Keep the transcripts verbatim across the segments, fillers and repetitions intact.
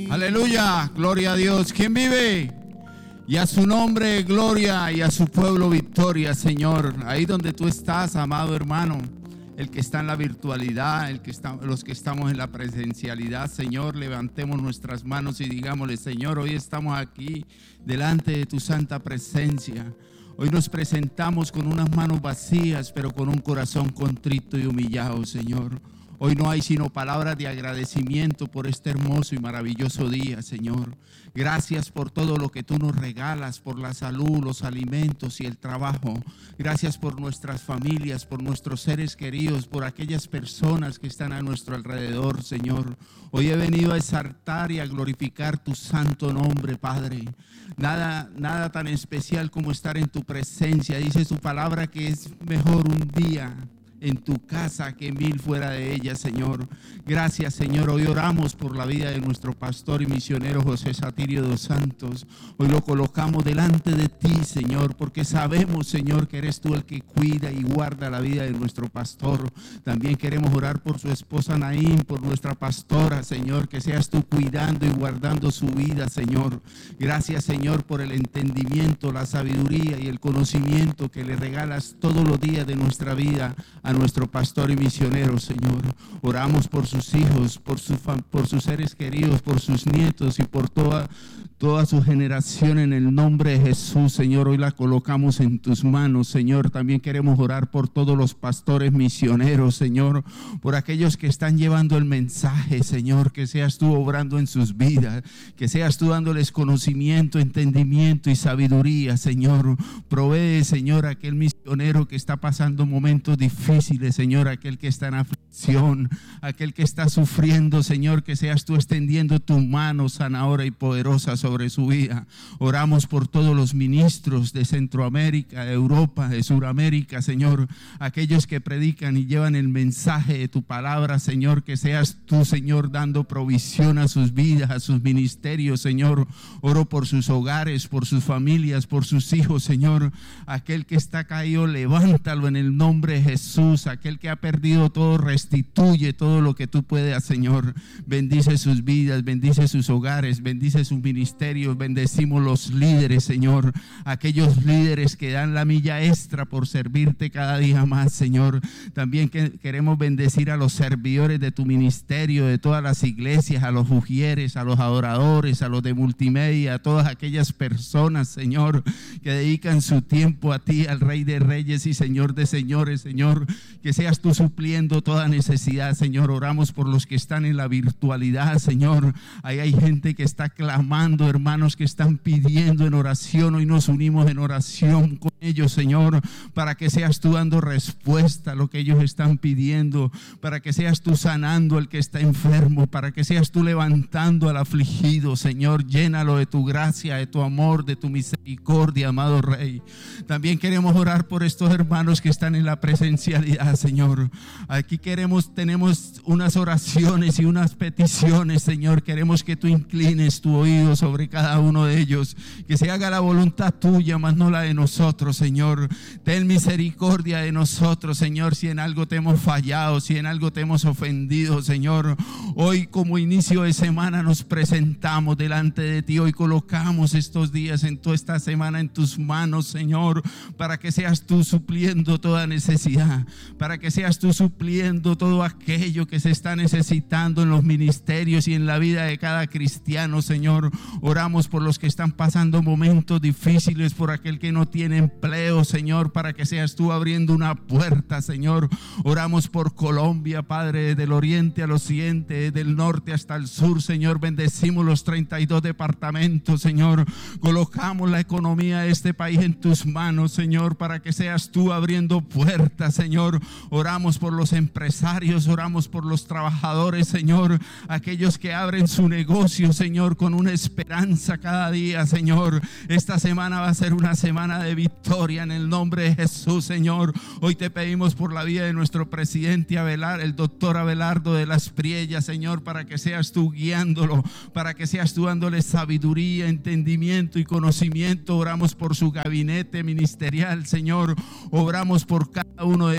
Aleluya, gloria a Dios. ¿Quién vive? Y a su nombre, gloria, y a su pueblo, victoria, Señor. Ahí donde tú estás, amado hermano, el que está en la virtualidad, el que está, los que estamos en la presencialidad, Señor, levantemos nuestras manos y digámosle: Señor, hoy estamos aquí delante de tu santa presencia. Hoy nos presentamos con unas manos vacías, pero con un corazón contrito y humillado, Señor. Hoy no hay sino palabras de agradecimiento por este hermoso y maravilloso día, Señor. Gracias por todo lo que tú nos regalas, por la salud, los alimentos y el trabajo. Gracias por nuestras familias, por nuestros seres queridos, por aquellas personas que están a nuestro alrededor, Señor. Hoy he venido a exaltar y a glorificar tu santo nombre, Padre. Nada, nada tan especial como estar en tu presencia. Dice tu palabra que es mejor un día en tu casa que mil fuera de ella, Señor. Gracias, Señor. Hoy oramos por la vida de nuestro pastor y misionero José Satirio dos Santos. Hoy lo colocamos delante de ti, Señor, porque sabemos, Señor, que eres tú el que cuida y guarda la vida de nuestro pastor. También queremos orar por su esposa Naín, por nuestra pastora, Señor, que seas tú cuidando y guardando su vida, Señor. Gracias, Señor, por el entendimiento, la sabiduría y el conocimiento que le regalas todos los días de nuestra vida a nuestro pastor y misionero, Señor. Oramos por sus hijos, por, su, por sus seres queridos, por sus nietos y por toda, toda su generación en el nombre de Jesús, Señor. Hoy la colocamos en tus manos, Señor. También queremos orar por todos los pastores misioneros, Señor, por aquellos que están llevando el mensaje, Señor, que seas tú obrando en sus vidas, que seas tú dándoles conocimiento, entendimiento y sabiduría, Señor. Provee, Señor, a aquel misionero que está pasando momentos difíciles, Señor, aquel que está en aflicción, aquel que está sufriendo, Señor, que seas tú extendiendo tu mano sanadora y poderosa sobre su vida. Oramos por todos los ministros de Centroamérica, de Europa, de Sudamérica, Señor, aquellos que predican y llevan el mensaje de tu palabra, Señor, que seas tú, Señor, dando provisión a sus vidas, a sus ministerios, Señor. Oro por sus hogares, por sus familias, por sus hijos, Señor. Aquel que está caído, levántalo en el nombre de Jesús. Aquel que ha perdido todo, restituye todo lo que tú puedas, Señor. Bendice sus vidas, bendice sus hogares, bendice sus ministerios. Bendecimos los líderes, Señor, aquellos líderes que dan la milla extra por servirte cada día más, Señor. También que queremos bendecir a los servidores de tu ministerio, de todas las iglesias, a los ujieres, a los adoradores, a los de multimedia, a todas aquellas personas, Señor, que dedican su tiempo a ti, al Rey de Reyes y Señor de Señores, Señor. Que seas tú supliendo toda necesidad, Señor. Oramos por los que están en la virtualidad, Señor. Ahí hay gente que está clamando, hermanos que están pidiendo en oración. Hoy nos unimos en oración con ellos, Señor, para que seas tú dando respuesta a lo que ellos están pidiendo, para que seas tú sanando al que está enfermo, para que seas tú levantando al afligido, Señor. Llénalo de tu gracia, de tu amor, de tu misericordia, amado Rey. También queremos orar por estos hermanos que están en la presencialidad, Señor. Aquí queremos, tenemos unas oraciones y unas peticiones, Señor. Queremos que tú inclines tu oído sobre cada uno de ellos, que se haga la voluntad tuya, más no la de nosotros, Señor. Ten misericordia de nosotros, Señor, si en algo te hemos fallado, si en algo te hemos ofendido, Señor. Hoy, como inicio de semana, nos presentamos delante de ti. Hoy colocamos estos días, en toda esta semana, en tus manos, Señor, para que seas tú supliendo toda necesidad, para que seas tú supliendo todo aquello que se está necesitando en los ministerios y en la vida de cada cristiano, Señor. Oramos por los que están pasando momentos difíciles, por aquel que no tiene empleo, Señor, para que seas tú abriendo una puerta, Señor. Oramos por Colombia, Padre, del oriente al occidente, del norte hasta el sur, Señor. Bendecimos los treinta y dos departamentos, Señor. Colocamos la economía de este país en tus manos, Señor, para que seas tú abriendo puertas, Señor. Oramos por los empresarios, oramos por los trabajadores, Señor, aquellos que abren su negocio, Señor, con una esperanza cada día, Señor. Esta semana va a ser una semana de victoria en el nombre de Jesús, Señor. Hoy te pedimos por la vida de nuestro presidente Abelardo, el doctor Abelardo de las Priellas, Señor, para que seas tú guiándolo, para que seas tú dándole sabiduría, entendimiento y conocimiento. Oramos por su gabinete ministerial, Señor. Oramos por cada uno de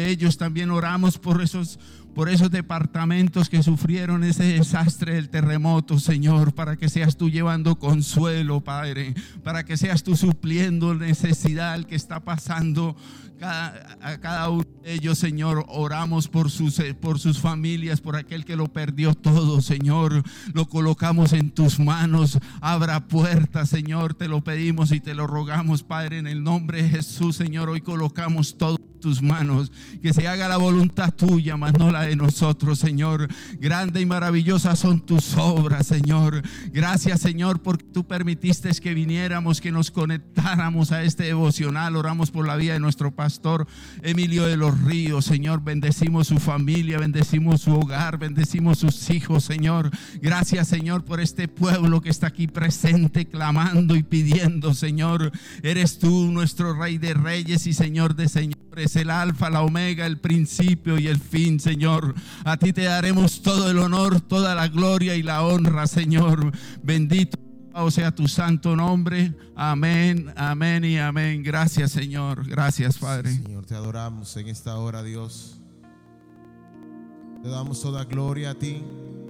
ellos. También oramos por esos por esos departamentos que sufrieron ese desastre del terremoto, Señor, para que seas tú llevando consuelo, Padre, para que seas tú supliendo necesidad al que está pasando cada, a cada uno de ellos, Señor. Oramos por sus, por sus familias, por aquel que lo perdió todo, Señor. Lo colocamos en tus manos. Abra puertas, Señor, te lo pedimos y te lo rogamos, Padre, en el nombre de Jesús, Señor. Hoy colocamos todo en tus manos, que se haga la voluntad tuya, mas no la de nosotros, Señor. Grande y maravillosa son tus obras, Señor. Gracias, Señor, porque tú permitiste que viniéramos, que nos conectáramos a este devocional. Oramos por la vida de nuestro pastor Emilio de los Ríos, Señor. Bendecimos su familia, bendecimos su hogar, bendecimos sus hijos, Señor. Gracias, Señor, por este pueblo que está aquí presente, clamando y pidiendo, Señor. Eres tú nuestro Rey de Reyes y Señor de Señores, el alfa, la omega, el principio y el fin, Señor. A ti te daremos todo el honor, toda la gloria y la honra, Señor. Bendito sea tu santo nombre. Amén, amén y amén. Gracias, Señor. Gracias, Padre. Señor, te adoramos en esta hora, Dios. Te damos toda gloria a ti.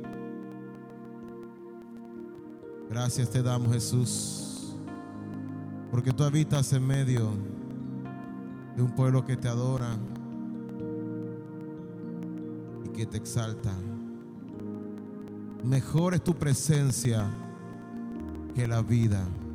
Gracias te damos, Jesús, porque tú habitas en medio de un pueblo que te adora y que te exalta. Mejor es tu presencia que la vida.